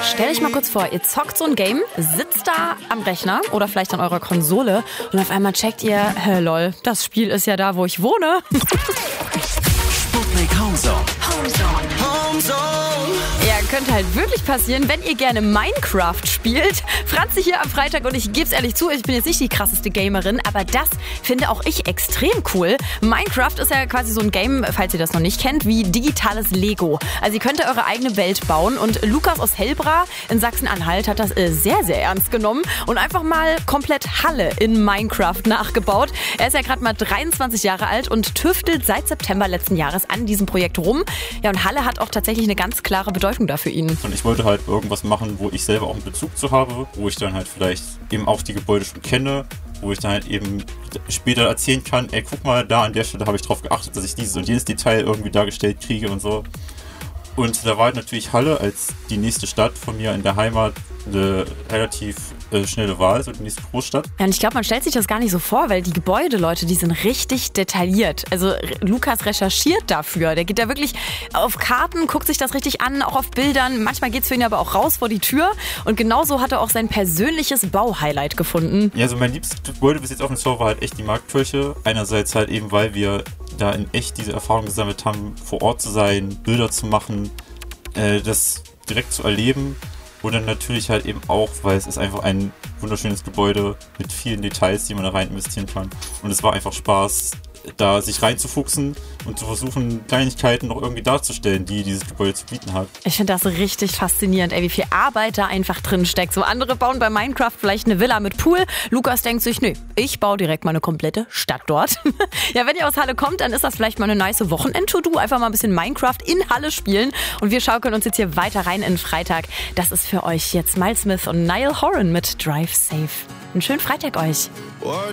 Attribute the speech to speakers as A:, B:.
A: Stell euch mal kurz vor, ihr zockt so ein Game, sitzt da am Rechner oder vielleicht an eurer Konsole und auf einmal checkt ihr, lol, das Spiel ist ja da, wo ich wohne.
B: Sputnik Homezone.
A: Ja, könnte halt wirklich passieren, wenn ihr gerne Minecraft spielt. Franzi hier am Freitag und ich geb's ehrlich zu, ich bin jetzt nicht die krasseste Gamerin, aber das finde auch ich extrem cool. Minecraft ist ja quasi so ein Game, falls ihr das noch nicht kennt, wie digitales Lego. Also ihr könnt eure eigene Welt bauen und Lukas aus Hellbra in Sachsen-Anhalt hat das sehr, sehr ernst genommen und einfach mal komplett Halle in Minecraft nachgebaut. Er ist ja gerade mal 23 Jahre alt und tüftelt seit September letzten Jahres an diesem Projekt rum. Ja, und Halle hat auch tatsächlich eine ganz klare Bedeutung da für ihn.
C: Und ich wollte halt irgendwas machen, wo ich selber auch einen Bezug zu habe, wo ich dann halt vielleicht eben auch die Gebäude schon kenne, wo ich dann halt eben später erzählen kann, ey, guck mal, da an der Stelle habe ich drauf geachtet, dass ich dieses und jenes Detail irgendwie dargestellt kriege und so. Und da war halt natürlich Halle als die nächste Stadt von mir in der Heimat eine relativ schnelle Wahl, so die nächste Großstadt.
A: Ja, und ich glaube, man stellt sich das gar nicht so vor, weil die Gebäude, Leute, die sind richtig detailliert. Also Lukas recherchiert dafür. Der geht da wirklich auf Karten, guckt sich das richtig an, auch auf Bildern. Manchmal geht es für ihn aber auch raus vor die Tür. Und genauso hat er auch sein persönliches Bauhighlight gefunden.
C: Ja, also mein liebstes Gebäude bis jetzt auf dem Server war halt echt die Marktkirche. Einerseits halt eben, weil wir da in echt diese Erfahrung gesammelt haben, vor Ort zu sein, Bilder zu machen, das direkt zu erleben. Und dann natürlich halt eben auch, weil es ist einfach ein wunderschönes Gebäude mit vielen Details, die man da rein investieren kann. Und es war einfach Spaß, da sich reinzufuchsen und zu versuchen, Kleinigkeiten noch irgendwie darzustellen, die dieses Gebäude zu bieten hat.
A: Ich finde das richtig faszinierend, wie viel Arbeit da einfach drin steckt. So andere bauen bei Minecraft vielleicht eine Villa mit Pool. Lukas denkt sich, nee, ich baue direkt mal eine komplette Stadt dort. Ja, wenn ihr aus Halle kommt, dann ist das vielleicht mal eine nice Wochenend-To-Do. Einfach mal ein bisschen Minecraft in Halle spielen. Und wir schaukeln uns jetzt hier weiter rein in Freitag. Das ist für euch jetzt Miles Smith und Niall Horan mit Drive Safe. Einen schönen Freitag euch.